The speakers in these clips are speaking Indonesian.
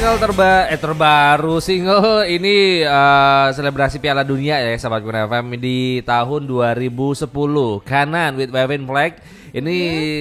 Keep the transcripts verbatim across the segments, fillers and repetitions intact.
single terba eh terbaru single ini uh, selebrasi Piala Dunia ya sahabat Guna F M di tahun dua ribu sepuluh. Kanan with Waving Flag. Ini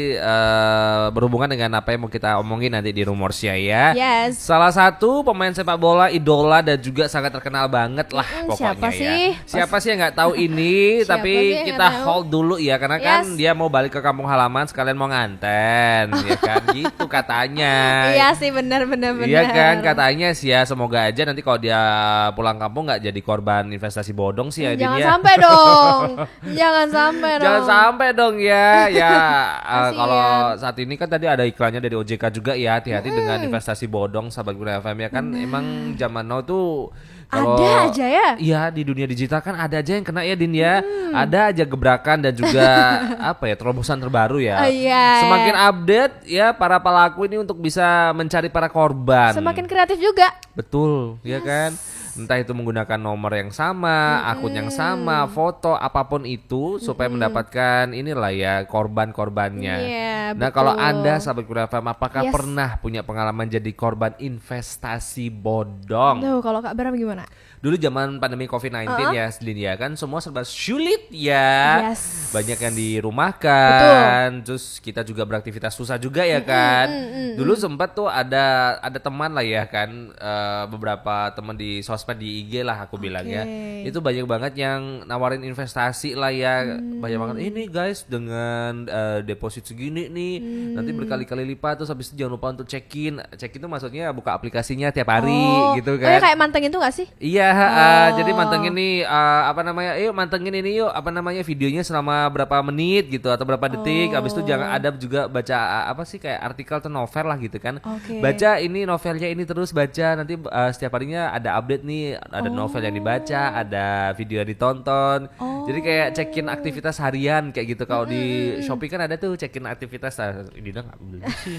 uh, berhubungan dengan apa yang mau kita omongin nanti di Rumorsnya ya. Yes. Salah satu pemain sepak bola idola dan juga sangat terkenal banget lah hmm, pokoknya siapa ya. Sih? Siapa sih yang nggak tahu ini? Tapi kita hold dulu ya karena yes. kan dia mau balik ke kampung halaman sekalian mau nganten ya kan gitu katanya. Iya sih benar benar benar. Iya kan katanya sih ya, semoga aja nanti kalau dia pulang kampung nggak jadi korban investasi bodong sih ya. Jangan dia. sampai dong. Jangan sampai dong. Jangan sampai dong ya. Ya uh, kalau saat ini kan tadi ada iklannya dari O J K juga ya, hati-hati hmm. dengan investasi bodong sahabat Guna F M ya kan. Nah. Emang zaman now tuh kalau ada aja ya. Iya, di dunia digital kan ada aja yang kena ya Din ya. Hmm. Ada aja gebrakan dan juga apa ya, terobosan terbaru ya. Oh, iya. Semakin update ya para pelaku ini untuk bisa mencari para korban. Semakin kreatif juga. Betul, yes. ya kan? Entah itu menggunakan nomor yang sama, hmm. akun yang sama, foto apapun itu supaya hmm. mendapatkan inilah ya korban-korbannya. Yeah, nah, betul. kalau Anda sahabat Guna F M apakah yes. pernah punya pengalaman jadi korban investasi bodong? Tuh, kalau Kak Bram gimana? Dulu zaman pandemi covid sembilan belas uh-huh. ya Selin ya kan semua serba sulit ya. Yes. Banyak yang dirumahkan. Betul. Terus kita juga beraktivitas susah juga ya kan. Mm, mm, mm, Dulu sempat tuh ada ada teman lah ya kan uh, beberapa teman di sosmed di I G lah aku okay. bilang ya. Itu banyak banget yang nawarin investasi lah ya. Hmm. Banyak banget ini guys dengan uh, deposit segini nih hmm. nanti berkali-kali lipat terus habis itu jangan lupa untuk check-in. Check-in itu maksudnya buka aplikasinya tiap hari oh. gitu kan. Oh ya kayak mantengin tuh gak sih? Iya, oh. uh, jadi mantengin nih uh, apa namanya? Yuk mantengin ini yuk apa namanya videonya selama berapa menit gitu atau berapa detik. Oh. Habis itu jangan ada juga baca uh, apa sih kayak artikel atau novel lah gitu kan. Okay. Baca ini novelnya ini terus baca nanti uh, setiap harinya ada update nih, ada oh. novel yang dibaca, ada video yang ditonton. Oh. Jadi kayak check-in aktivitas harian kayak gitu. Kalau mm. di Shopee kan ada tuh check-in aktivitas. Uh, ini udah enggak beli sih.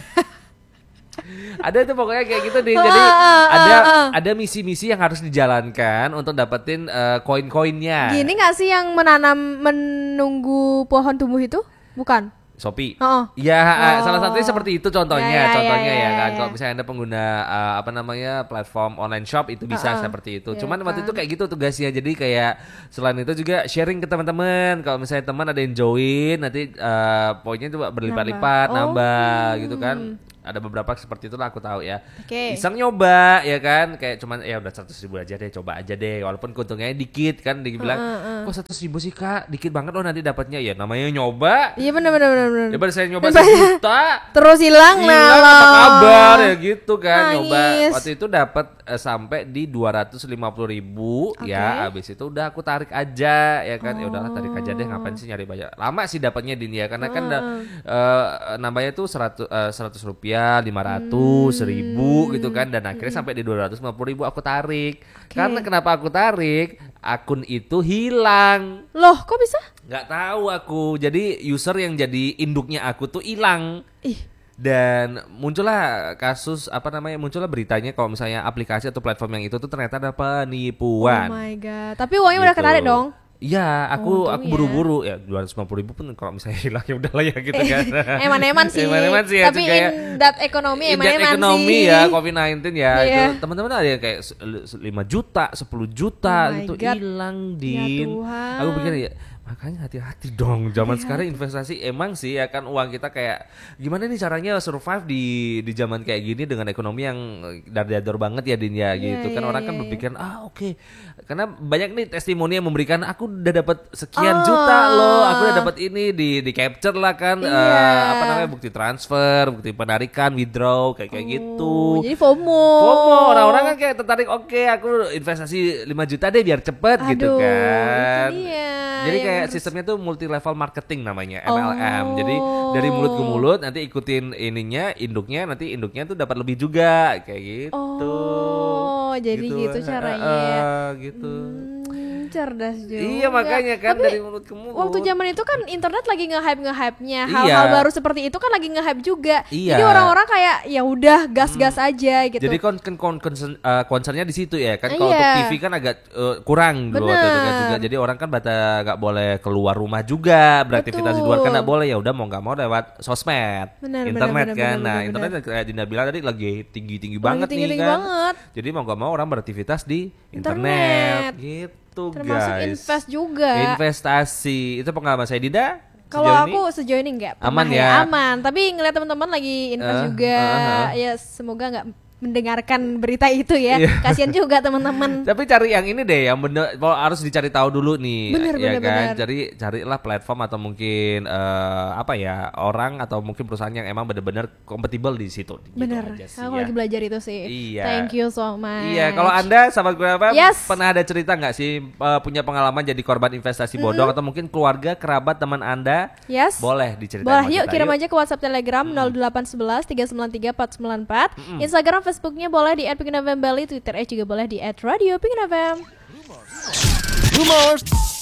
Ada tuh pokoknya kayak gitu deh. Jadi ada ada misi-misi yang harus dijalankan untuk dapetin uh, koin-koinnya. Gini nggak sih yang menanam menunggu pohon tumbuh itu? Bukan. Shopee. Oh. Ya, oh. salah satunya seperti itu contohnya, ya, ya, contohnya ya, ya, ya kan. ya. Kalau misalnya Anda pengguna uh, apa namanya platform online shop itu bisa uh-uh. seperti itu. Ya, Cuman kan. waktu itu kayak gitu tugasnya. Jadi kayak selain itu juga sharing ke teman-teman. Kalau misalnya teman ada yang join, nanti uh, poinnya itu berlipat-lipat, nambah, nambah oh. gitu kan. Ada beberapa seperti itulah aku tahu ya. Okay. Iseng nyoba ya kan, kayak cuman ya udah seratus ribu aja deh, coba aja deh. Walaupun keuntungannya dikit kan, dibilang uh, uh, uh. kok seratus ribu sih kak, dikit banget loh nanti dapatnya. Ya namanya nyoba. Iya benar benar benar. Ya baru saya nyoba sejuta, terus hilang nah. Apa kabar ya gitu kan. Nangis. Nyoba waktu itu dapat eh, sampai di dua ratus lima puluh ribu okay. ya. Abis itu udah aku tarik aja ya kan. Oh. Ya udahlah tarik aja deh, ngapain sih nyari banyak. Lama sih dapatnya Din ya, karena uh. kan da, uh, nambahnya tuh seratus, uh, seratus rupiah, lima ratus, seribu gitu kan. Dan akhirnya hmm. sampai di dua ratus lima puluh ribu aku tarik. Okay. Karena kenapa aku tarik? Akun itu hilang. Loh kok bisa? Gak tahu aku. Jadi user yang jadi induknya aku tuh hilang. Ih. Dan muncullah kasus apa namanya, muncullah beritanya kalau misalnya aplikasi atau platform yang itu tuh ternyata ada penipuan. Oh my god. Tapi uangnya gitu. Udah ketarik dong. Iya, aku oh, aku buru-buru ya dua ratus lima puluh ribu pun kalau misalnya hilang ya udahlah ya gitu kan. Eman-eman sih. Eman-eman sih ya, tapi in that ekonomi eman-eman sih. Ekonomi ya covid sembilan belas ya. Yeah. Itu teman-teman ada yang kayak lima juta, sepuluh juta oh gitu hilang Din. Ya aku pikir ya makanya hati-hati dong zaman sekarang investasi. Emang sih ya kan uang kita kayak gimana nih caranya survive di di zaman kayak gini dengan ekonomi yang dar-dar banget ya Din ya gitu yeah, kan. Orang yeah, kan yeah. berpikir ah oke okay. Karena banyak nih testimoni yang memberikan aku udah dapat sekian oh. juta loh, aku udah dapat ini di di capture lah kan yeah. uh, apa namanya bukti transfer, bukti penarikan, withdraw kayak kayak oh, gitu. Jadi FOMO. FOMO orang-orang kan kayak tertarik oke okay, aku investasi lima juta deh biar cepet Aduh, gitu kan. Iya. Jadi kayak sistemnya tuh multi level marketing namanya M L M. Oh. Jadi dari mulut ke mulut nanti ikutin ininya induknya, nanti induknya tuh dapat lebih juga kayak gitu. Oh, jadi gitu, gitu caranya. Uh, uh, gitu. Hmm. Cerdas juga. Iya makanya kan Tapi dari mulut ke mulut. waktu zaman itu kan internet lagi nge-hype nge-hype-nya. Iya. Hal-hal baru seperti itu kan lagi nge-hype juga. Iya. Jadi orang-orang kayak ya udah gas-gas aja gitu. Jadi kon kan kon concern, uh, concernnya di situ ya kan. Kalau Iya. untuk T V kan agak uh, kurang dulu waktu itu kan Bener. juga. Jadi orang kan bata nggak boleh keluar rumah juga, beraktivitas di luar kan Betul. nggak boleh, ya udah mau nggak mau lewat sosmed, Bener, internet bener, kan. bener, Nah bener, internet kayak Dinda bilang tadi lagi tinggi-tinggi Lagi banget tinggi-tinggi nih kan. banget. Jadi mau nggak mau orang beraktivitas di Internet. internet, gitu Termasuk guys. invest juga. Investasi itu pengalaman saya Dinda. Kalau sejauh aku ini? sejauh ini enggak pernah Aman ya. ya? Aman. Tapi ngeliat teman-teman lagi invest Eh, juga. eh, eh. Ya semoga nggak mendengarkan berita itu ya. Iya. Kasihan juga teman-teman. Tapi cari yang ini deh, yang bener, kalau harus dicari tahu dulu nih, Bener, ya bener, kan. bener. Jadi carilah platform atau mungkin eh, apa ya orang atau mungkin perusahaan yang emang bener-bener kompatibel di situ. Gitu Bener. aja sih Aku ya. lagi belajar itu sih. Iya. Thank you so much. Iya, kalau anda sahabat Grab Yes. pernah ada cerita nggak sih eh, punya pengalaman jadi korban investasi bodong atau mungkin keluarga, kerabat, teman anda? Yes. Boleh diceritain. Boleh sama yuk kita, kirim aja ke WhatsApp Telegram nol delapan satu satu tiga sembilan tiga empat sembilan empat. Instagram, Facebooknya boleh di at Pink F M Bali, Twitternya juga boleh di at Radio Pink F M. Rumors.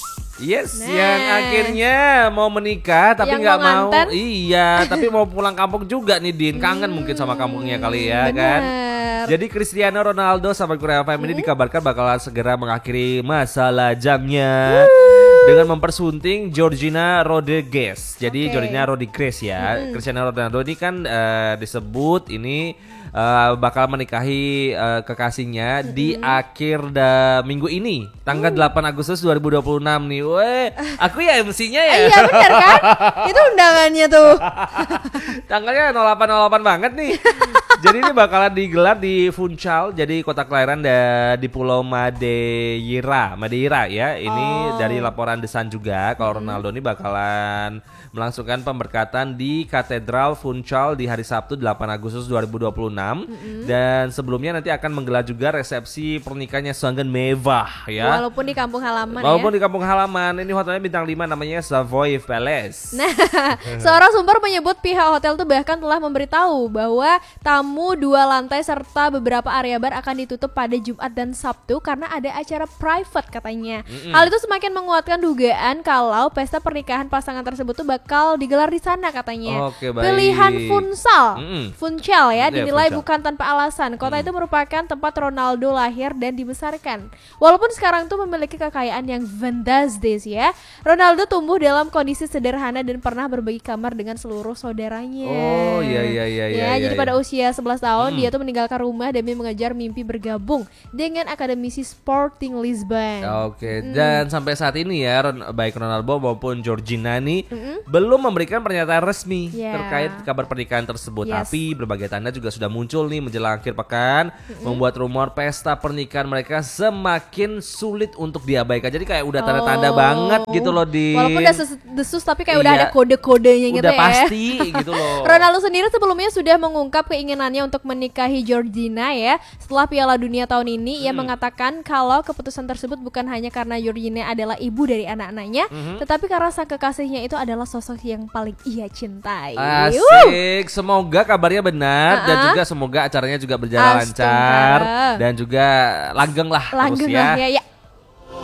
Yes, Nah. yang akhirnya mau menikah tapi Yang nggak mau mau. nganten. Iya, tapi mau pulang kampung juga nih Din. Kangen mungkin sama kampungnya kali ya kan. Bener. Jadi Cristiano Ronaldo sama Korea F M ini dikabarkan bakalan segera mengakhiri masa lajangnya dengan mempersunting Georgina Rodriguez. Jadi Oke. Georgina Rodriguez ya. Cristiano Ronaldo ini kan eh, disebut ini eh, bakal menikahi eh, kekasihnya di akhir da minggu ini, tanggal delapan Agustus dua ribu dua puluh enam nih. Weh, aku ya M C-nya ya. Iya bener kan? Itu undangannya tuh. Tanggalnya nol delapan nol delapan banget nih. Jadi ini bakalan digelar di Funchal, jadi kota kelahiran da, di Pulau Madeira, Madeira ya. Ini Oh. dari laporan The Sun juga. Kalau Ronaldo ini bakalan melangsungkan pemberkatan di Katedral Funchal di hari Sabtu delapan Agustus dua ribu dua puluh enam. Dan sebelumnya nanti akan menggelar juga resepsi pernikahannya sangat mewah ya. Walaupun di kampung halaman Walaupun ya. di kampung halaman, ini hotelnya bintang lima namanya Savoy Palace. Nah, seorang sumber menyebut pihak hotel tuh bahkan telah memberitahu bahwa tamu dua lantai serta beberapa area bar akan ditutup pada Jumat dan Sabtu karena ada acara private katanya. Hal itu semakin menguatkan dugaan kalau pesta pernikahan pasangan tersebut tuh bakal digelar di sana katanya. Oke, baik. Pilihan Funsal, Mm-mm. Funchal ya, Iya, dinilai Funchal. bukan tanpa alasan. Kota itu merupakan tempat Ronaldo lahir dan dibesarkan. Walaupun sekarang tuh memiliki kekayaan yang fantastis ya, Ronaldo tumbuh dalam kondisi sederhana dan pernah berbagi kamar dengan seluruh saudaranya. Oh, iya, iya, iya, iya, jadi iya, pada iya. usia sebelas tahun dia tuh meninggalkan rumah demi mengejar mimpi bergabung dengan akademisi Sporting Lisbon. Oke, dan sampai saat ini ya Ron- baik Ronaldo maupun Georgina nih belum memberikan pernyataan resmi Ya. terkait kabar pernikahan tersebut. Yes. Tapi berbagai tanda juga sudah muncul nih menjelang akhir pekan, membuat rumor pesta pernikahan mereka semakin sulit untuk diabaikan. Jadi kayak udah tanda-tanda Oh. banget gitu loh di. Walaupun udah desus tapi kayak udah Iya. ada kode-kodenya gitu Udah ya. pasti gitu loh. Ronaldo sendiri sebelumnya sudah mengungkap keinginannya untuk menikahi Georgina ya. Setelah Piala Dunia tahun ini, ia mengatakan kalau keputusan tersebut bukan hanya karena Georgina adalah ibu dari anak-anaknya, tetapi karena sang kekasihnya itu adalah sosok yang paling ia cintai. Wuh. Asik, semoga kabarnya benar dan Uh-uh. juga semoga acaranya juga berjalan Astaga. lancar dan juga langgeng lah terus Langgeng ya. lah ya, ya.